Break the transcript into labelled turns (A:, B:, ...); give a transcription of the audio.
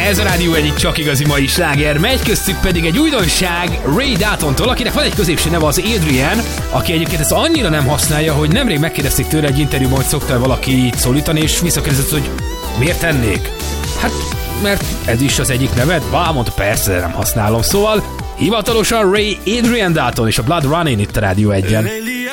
A: Ez a Rádió egyik csak igazi mai sláger, megy köztük pedig egy újdonság Ray Daltontól, akinek van egy középső neve, az Adrian, aki egyébként ezt annyira nem használja, hogy nemrég megkérdezték tőle egy interjúban, hogy szokta valaki itt szólítani, és visszakérdezett, hogy miért tennék? Hát, mert ez is az egyik neved? Mondta, persze, de nem használom. Szóval hivatalosan Ray Adrian Dalton és a Blood Running itt a Rádió 1-en.